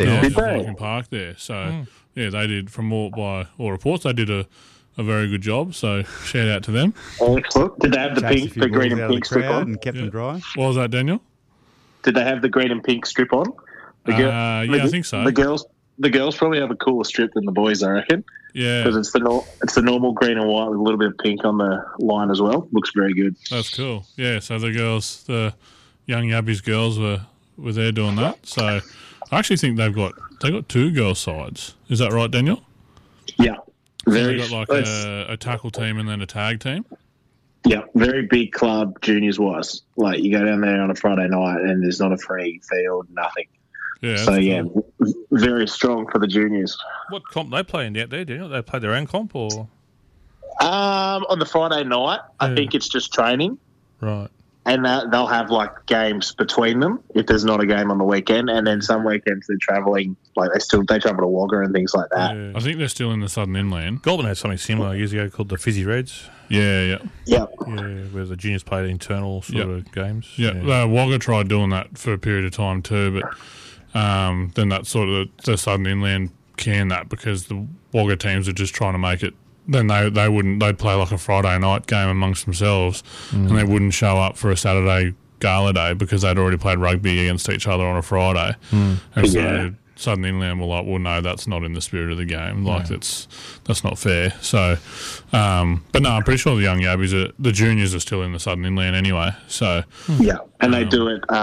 Yeah, Did the they? Viking Park there. So, yeah, they did, by all reports, they did a very good job. So, shout out to them. Excellent. Did they have Chased the green balls and out of pink the strip crowd on? and kept them dry. What was that, Daniel? Did they have the green and pink strip on? Yeah, I think so. The girls probably have a cooler strip than the boys, I reckon. Yeah, Because it's the normal green and white with a little bit of pink on the line as well. Looks very good. that's cool. Yeah, so the young Yabbies girls were there doing that. So, I actually think they got 2 girls sides. Is that right, Daniel? Yeah, So very. they got like a tackle team and then a tag team. Yeah, very big club juniors wise. Like you go down there on a Friday night and there's not a free field, nothing. Yeah. So that's yeah, cool. very strong for the juniors. What comp they playing out there, Daniel? They play their own comp or? On the Friday night, I think it's just training. Right. And they'll have like games between them if there's not a game on the weekend, and then some weekends they're travelling. Like they travel to Wagga and things like that. Yeah. I think they're still in the Southern Inland. Goulburn had something similar years ago called the Fizzy Reds. Yeah. Yeah, Yeah, where the juniors played internal sort of games. Yeah, Wagga tried doing that for a period of time too, but then that sort of the Southern Inland canned that because the Wagga teams are just trying to make it. Then they'd play like a Friday night game amongst themselves, and they wouldn't show up for a Saturday gala day because they'd already played rugby against each other on a Friday, and so Southern Inland were like, well, no, that's not in the spirit of the game. Like that's not fair. So, but no, I'm pretty sure the young Yabbies the juniors are still in the Southern Inland anyway. So yeah, and they do it.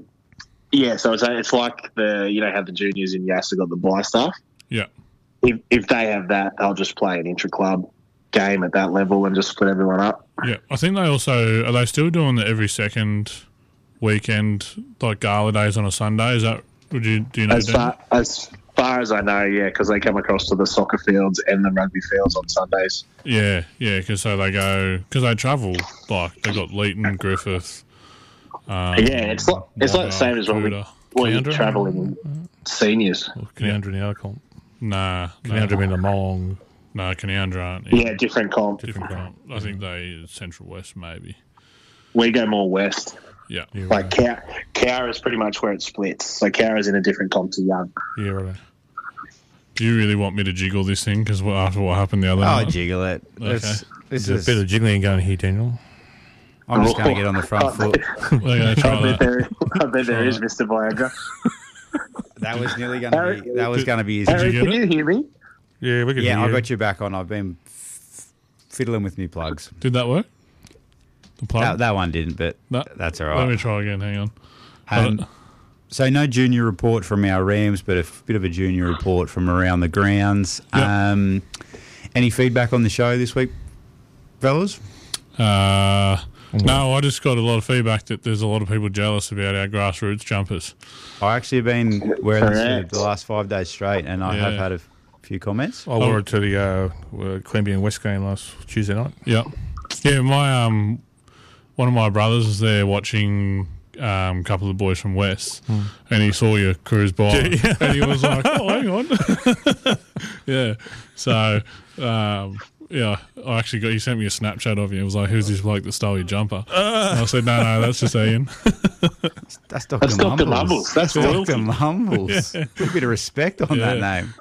So it's like how the juniors in Yas have got the buy stuff. yeah. If they have that, they'll just play an intra-club game at that level and just split everyone up. Yeah, I think they also are they still doing the every second weekend like gala days on a Sunday? Is that do you know? As far as I know, yeah, because they come across to the soccer fields and the rugby fields on Sundays. Yeah, because they travel like they got Leeton, Griffith. It's like the same as when we travel in seniors. Canandra in the other comp. Nah, Canandra in the Molong. No, Canandra aren't. Yeah, different comp. Different comp. I think they Central West maybe. We go more west. Yeah. Like Cowra is pretty much where it splits. So Cowra's in a different comp to Young. Yeah, right. Do you really want me to jiggle this thing? Because after what happened the other night? Jiggle it. Okay. This There's a bit of jiggling going here, Daniel. I'm just going to get on the front foot. We're going to try that. I bet there is, Mr. Viagra. That was nearly going to be. That was going to be. Harry, you get can you hear me? Yeah, we can hear I you. got you back on. I've been fiddling with new plugs. Did that work? The plug? That one didn't, but No. that's all Let me right. try again. Hang on. So no junior report from our Rams, but a bit of a junior report from around the grounds. Yep. Any feedback on the show this week, fellas? No, I just got a lot of feedback that there's a lot of people jealous about our grassroots jumpers. I actually have been wearing this Correct. for the last 5 days straight, and I have Yeah. had a few comments. I wore it to the Queanbeyan West game last Tuesday night. Yeah. Yeah, my one of my brothers was there watching a couple of the boys from West, and he saw you cruise by, and he was like, "Oh, hang on." Yeah. So, I actually he sent me a Snapchat of you. It was like, "Who's this bloke that stole your jumper?" And I said, "No, that's just Ian." That's Dr. That's Dr. Mumbles. That's Dr. royalty. Mumbles. A bit of respect on that name.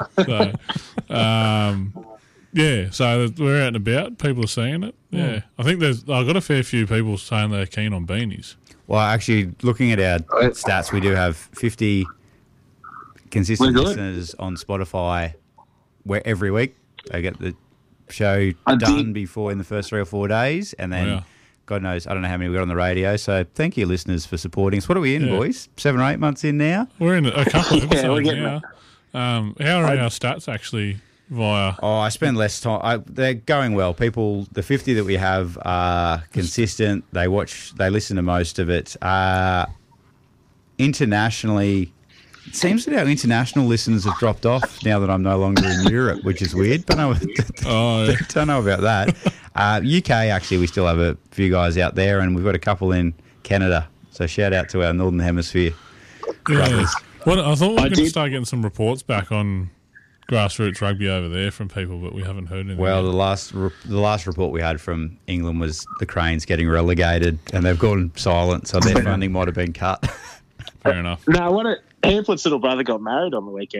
So, so we're out and about. People are seeing it. Yeah, I think I've got a fair few people saying they're keen on beanies. Well, actually, looking at our stats, we do have 50 consistent We're good. listeners on Spotify where every week. They get the show I done did- before in the first 3 or 4 days, and then Yeah. God knows, I don't know how many we got on the radio. So thank you, listeners, for supporting us. What are we in, Yeah. boys? 7 or 8 months in now? We're in a couple of Yeah, we're episodes getting now. How are our stats actually via? Oh, I spend less time. They're going well. People, the 50 that we have are consistent. They listen to most of it. Internationally, it seems that our international listeners have dropped off now that I'm no longer in Europe, which is weird, but I don't know about that. UK, actually, we still have a few guys out there, and we've got a couple in Canada. So shout out to our Northern Hemisphere brothers. Well, I thought we were going to did- start getting some reports back on grassroots rugby over there from people, but we haven't heard anything. Well, yet. the last report we had from England was the Cranes getting relegated, and they've gone silent, so their funding might have been cut. Fair enough. No, Hamlet's little brother got married on the weekend.